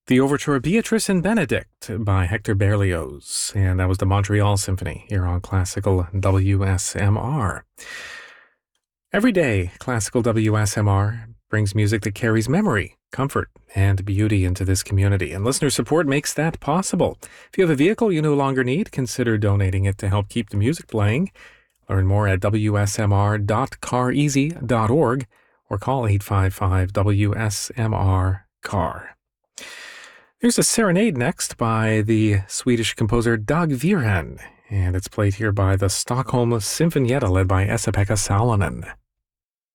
The overture Beatrice and Benedict by Hector Berlioz, and that was the Montreal Symphony here on Classical WSMR. Every day, Classical WSMR brings music that carries memory, comfort, and beauty into this community, and listener support makes that possible. If you have a vehicle you no longer need, consider donating it to help keep the music playing. Learn more at wsmr.careasy.org or call 855-WSMR-CAR. Here's a serenade next by the Swedish composer Dag Virhen, and it's played here by the Stockholm Sinfonietta led by Esa-Pekka Salonen.